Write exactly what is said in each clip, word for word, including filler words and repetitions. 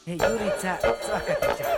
Jurica Cvakatića.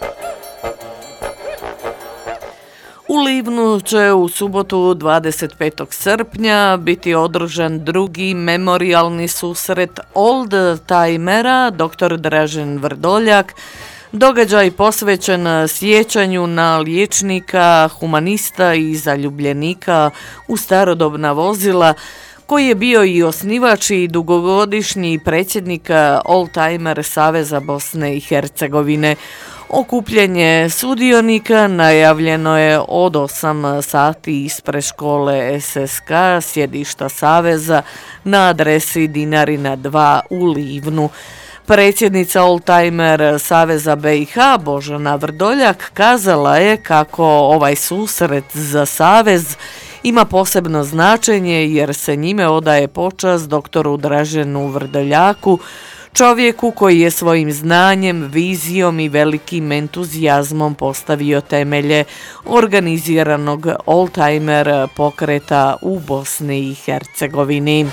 U Livnu će u subotu dvadeset petog srpnja biti održan drugi memorijalni susret old-timera dr. Dražen Vrdoljak, događaj posvećen sjećanju na liječnika, humanista i zaljubljenika u starodobna vozila, koji je bio i osnivač i dugogodišnji predsjednik Oldtimer Saveza Bosne i Hercegovine. Okupljanje sudionika najavljeno je od osam sati ispred škole S S K sjedišta Saveza na adresi Dinarina dva u Livnu. Predsjednica Oldtimer Saveza B i H Božana Vrdoljak kazala je kako ovaj susret za Savez ima posebno značenje jer se njime odaje počast doktoru Draženu Vrdoljaku, čovjeku koji je svojim znanjem, vizijom i velikim entuzijazmom postavio temelje organiziranog oldtimer pokreta u Bosni i Hercegovini.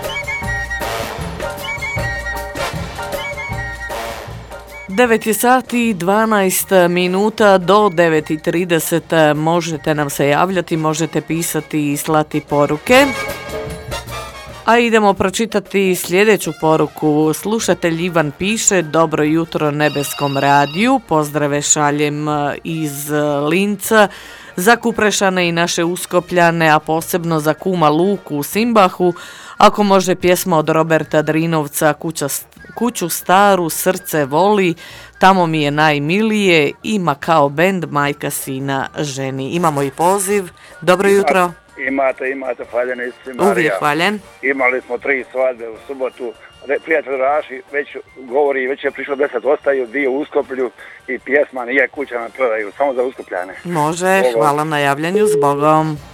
devet je sati i dvanaest minuta, do devet i trideset možete nam se javljati, možete pisati i slati poruke. A idemo pročitati sljedeću poruku. Slušatelj Ivan piše: dobro jutro nebeskom radiju, pozdrave šaljem iz Linca za Kuprešane i naše Uskopljane, a posebno za kuma Luku u Simbahu. Ako može pjesma od Roberta Drinovca, Kuća, Kuću staru srce voli, tamo mi je najmilije, ima kao bend majka sina ženi. Imamo i poziv. Dobro jutro. Imate, imate, hvaljen isti Marija. Uvijek hvaljen. Imali smo tri svadbe u subotu. Prijatelj Raši već govori, već je prišlo deset ostaju, dio u Uskoplju i pjesma nije kuća na prodaju, samo za Uskopljane. Može, hvala na javljanju, s Bogom.